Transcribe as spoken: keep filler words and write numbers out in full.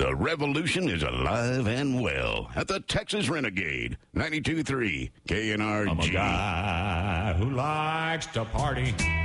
The revolution is alive and well at the Texas Renegade, ninety-two point three K N R G. I'm a guy who likes to party.